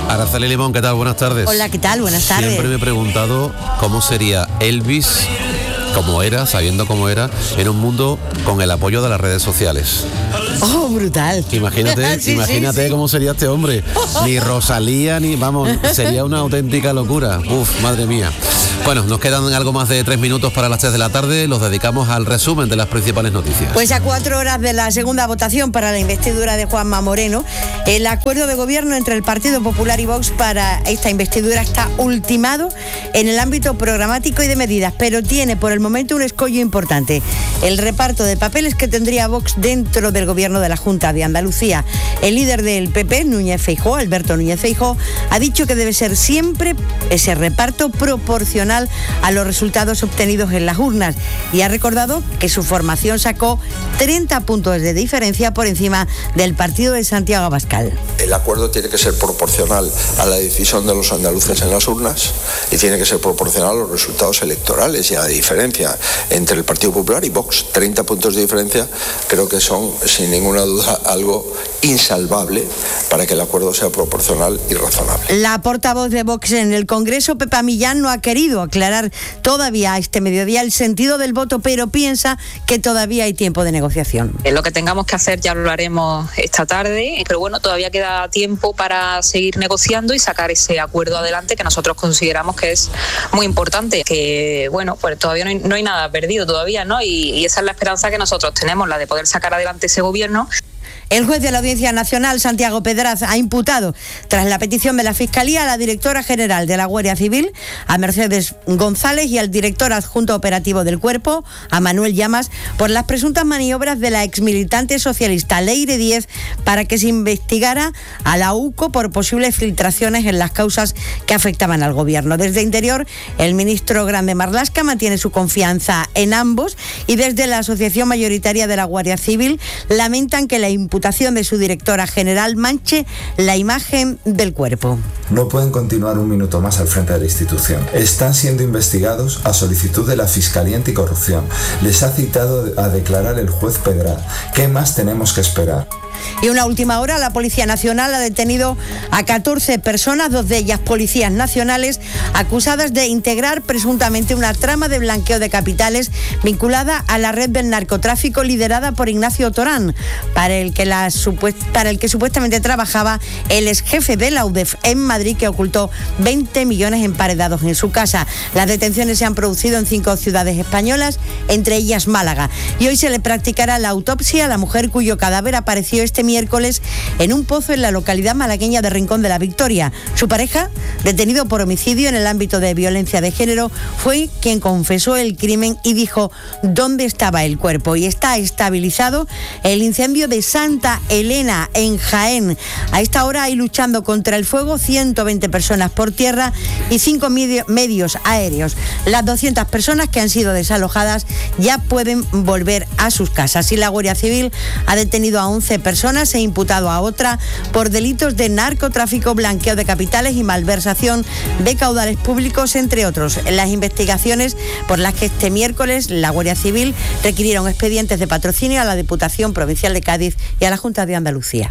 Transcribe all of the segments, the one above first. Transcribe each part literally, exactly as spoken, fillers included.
Araceli Limón, ¿qué tal? Buenas tardes. Hola, ¿qué tal? Buenas tardes. Siempre me he preguntado cómo sería Elvis, como era, sabiendo cómo era, en un mundo con el apoyo de las redes sociales. Oh, brutal. Imagínate, sí, imagínate sí, sí. cómo sería este hombre. Ni Rosalía, ni, vamos, sería una auténtica locura. Uf, madre mía. Bueno, nos quedan algo más de tres minutos para las tres de la tarde. Los dedicamos al resumen de las principales noticias. Pues a cuatro horas de la segunda votación para la investidura de Juanma Moreno, el acuerdo de gobierno entre el Partido Popular y Vox para esta investidura está ultimado en el ámbito programático y de medidas, pero tiene por el momento un escollo importante: el reparto de papeles que tendría Vox dentro del gobierno de la Junta de Andalucía. El líder del P P, Núñez Feijóo, Alberto Núñez Feijóo, ha dicho que debe ser siempre ese reparto proporcional a los resultados obtenidos en las urnas, y ha recordado que su formación sacó treinta puntos de diferencia por encima del partido de Santiago Abascal. El acuerdo tiene que ser proporcional a la decisión de los andaluces en las urnas y tiene que ser proporcional a los resultados electorales, y a la diferencia entre el Partido Popular y Vox, treinta puntos de diferencia, creo que son sin ninguna duda algo insalvable para que el acuerdo sea proporcional y razonable. La portavoz de Vox en el Congreso, Pepa Millán, no ha querido aclarar todavía a este mediodía el sentido del voto, pero piensa que todavía hay tiempo de negociación. Lo que tengamos que hacer ya lo haremos esta tarde, pero bueno, todavía queda tiempo para seguir negociando y sacar ese acuerdo adelante que nosotros consideramos que es muy importante, que bueno, pues todavía no hay, no hay nada perdido todavía, ¿no? Y, y esa es la esperanza que nosotros tenemos, la de poder sacar adelante ese gobierno. El juez de la Audiencia Nacional, Santiago Pedraz, ha imputado, tras la petición de la Fiscalía, a la directora general de la Guardia Civil, a Mercedes González, y al director adjunto operativo del Cuerpo, a Manuel Llamas, por las presuntas maniobras de la exmilitante socialista Leire Díez para que se investigara a la U C O por posibles filtraciones en las causas que afectaban al gobierno. Desde Interior, el ministro Grande Marlaska mantiene su confianza en ambos, y desde la Asociación Mayoritaria de la Guardia Civil lamentan que la imputación de su directora general manche la imagen del Cuerpo. No pueden continuar un minuto más al frente de la institución. Están siendo investigados a solicitud de la Fiscalía Anticorrupción. Les ha citado a declarar el juez Pedraz. ¿Qué más tenemos que esperar? Y una última hora, la Policía Nacional ha detenido a catorce personas, dos de ellas policías nacionales, acusadas de integrar presuntamente una trama de blanqueo de capitales vinculada a la red del narcotráfico liderada por Ignacio Torán, para el que, la supuest- para el que supuestamente trabajaba el ex jefe de la U D E F en Madrid, que ocultó veinte millones emparedados en su casa. Las detenciones se han producido en cinco ciudades españolas, entre ellas Málaga, y hoy se le practicará la autopsia a la mujer cuyo cadáver apareció este miércoles en un pozo en la localidad malagueña de Rincón de la Victoria. Su pareja, detenido por homicidio en el ámbito de violencia de género, fue quien confesó el crimen y dijo dónde estaba el cuerpo. Y está estabilizado el incendio de Santa Elena, en Jaén. A esta hora hay luchando contra el fuego ciento veinte personas por tierra y cinco medio, medios aéreos. Las doscientas personas que han sido desalojadas ya pueden volver a sus casas, y la Guardia Civil ha detenido a once personas e imputado a otra por delitos de narcotráfico, blanqueo de capitales y malversación de caudales públicos, entre otros. Las investigaciones por las que este miércoles la Guardia Civil requirieron expedientes de patrocinio a la Diputación Provincial de Cádiz y a la Junta de Andalucía.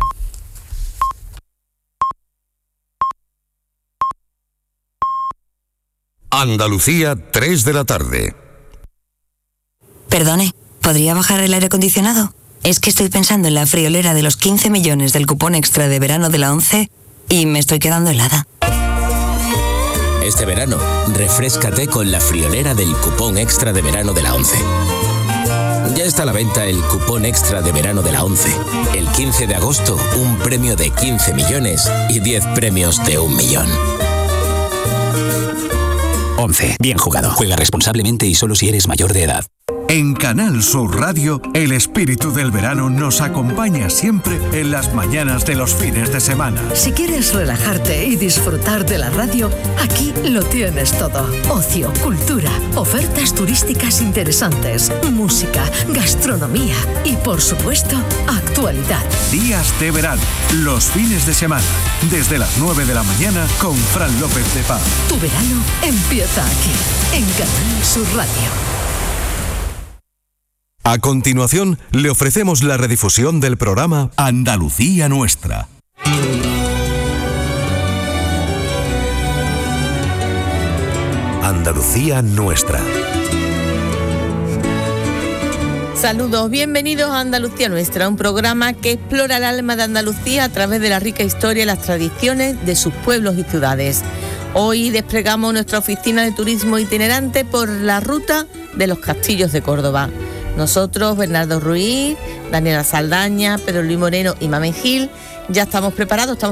Andalucía, tres de la tarde. Perdone, ¿podría bajar el aire acondicionado? Es que estoy pensando en la friolera de los quince millones del cupón extra de verano de la ONCE y me estoy quedando helada. Este verano, refréscate con la friolera del cupón extra de verano de la ONCE. Ya está a la venta el cupón extra de verano de la ONCE. El quince de agosto, un premio de quince millones y diez premios de un millón. ONCE. Bien jugado. Juega responsablemente y solo si eres mayor de edad. En Canal Sur Radio, el espíritu del verano nos acompaña siempre en las mañanas de los fines de semana. Si quieres relajarte y disfrutar de la radio, aquí lo tienes todo. Ocio, cultura, ofertas turísticas interesantes, música, gastronomía y, por supuesto, actualidad. Días de verano, los fines de semana, desde las nueve de la mañana con Fran López de Paz. Tu verano empieza aquí, en Canal Sur Radio. A continuación, le ofrecemos la redifusión del programa Andalucía Nuestra. Andalucía nuestra. Saludos, bienvenidos a Andalucía Nuestra, un programa que explora el alma de Andalucía a través de la rica historia y las tradiciones de sus pueblos y ciudades. Hoy desplegamos nuestra oficina de turismo itinerante por la ruta de los castillos de Córdoba. Nosotros, Bernardo Ruiz, Daniela Saldaña, Pedro Luis Moreno y Mamen Gil, ya estamos preparados, estamos